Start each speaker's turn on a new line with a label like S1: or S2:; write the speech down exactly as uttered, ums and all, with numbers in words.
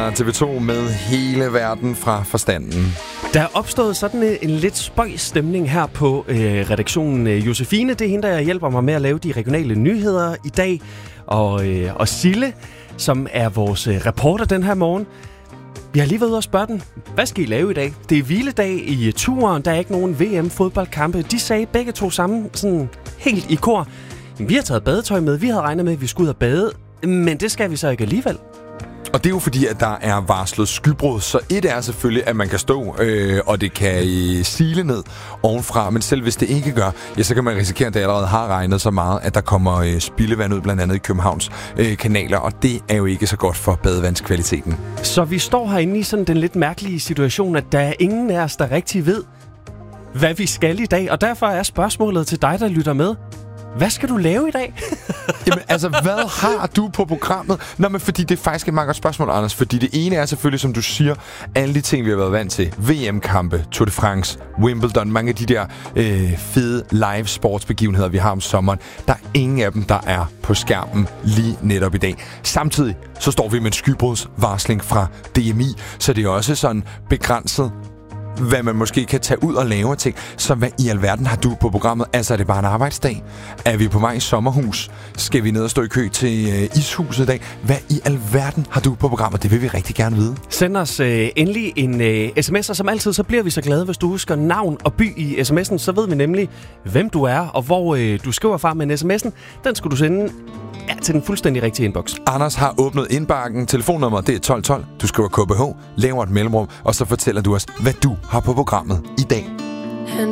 S1: fra T V to med Hele verden fra forstanden.
S2: Der er opstået sådan en, en lidt spøjs stemning her på øh, redaktionen. Josefine, det er hende, der hjælper mig med at lave de regionale nyheder i dag. Og, øh, og Sille, som er vores øh, reporter den her morgen. Vi har lige været ude og spørge den, hvad skal I lave i dag? Det er hviledag i turen, der er ikke nogen V M-fodboldkampe. De sagde begge to sammen sådan helt i kor. Vi har taget badetøj med, vi havde regnet med, at vi skulle ud og bade, men det skal vi så ikke alligevel.
S1: Og det er jo fordi, at der er varslet skybrud, så et er selvfølgelig, at man kan stå, øh, og det kan øh, sile ned ovenfra. Men selv hvis det ikke gør, ja, så kan man risikere, at det allerede har regnet så meget, at der kommer øh, spildevand ud, blandt andet i Københavns øh, kanaler. Og det er jo ikke så godt for badevandskvaliteten.
S2: Så vi står herinde i sådan den lidt mærkelige situation, at der er ingen af os, der rigtig ved, hvad vi skal i dag. Og derfor er spørgsmålet til dig, der lytter med. Hvad skal du lave i dag?
S1: Jamen, altså, hvad har du på programmet? Nå, men fordi det er faktisk et meget godt spørgsmål, Anders. Fordi det ene er selvfølgelig, som du siger, alle de ting, vi har været vant til. V M-kampe, Tour de France, Wimbledon, mange af de der øh, fede live sportsbegivenheder, vi har om sommeren. Der er ingen af dem, der er på skærmen lige netop i dag. Samtidig så står vi med en skybrudsvarsling fra D M I, så det er også sådan begrænset, hvad man måske kan tage ud og lave ting. Så hvad i alverden har du på programmet? Altså, er det bare en arbejdsdag? Er vi på vej i sommerhus? Skal vi ned og stå i kø til øh, ishuset i dag? Hvad i alverden har du på programmet? Det vil vi rigtig gerne vide.
S2: Send os øh, endelig en øh, sms, og som altid, så bliver vi så glade, hvis du husker navn og by i sms'en. Så ved vi nemlig, hvem du er, og hvor øh, du skriver fra med sms'en. Den skal du sende ja, til den fuldstændig rigtige inbox.
S1: Anders har åbnet indbakken. Telefonnummeret, det er tolv tolv. Du skriver K B H, laver et mellemrum, og så fortæller du os, hvad du har på programmet i dag.
S3: Han